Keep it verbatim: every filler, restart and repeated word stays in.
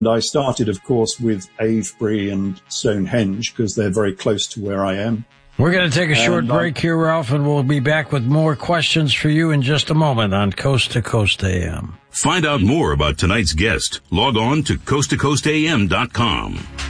I started, of course, with Avebury and Stonehenge because they're very close to where I am. We're going to take a short and break here, Ralph, and we'll be back with more questions for you in just a moment on Coast to Coast A M. Find out more about tonight's guest. Log on to coast to coast a m dot com.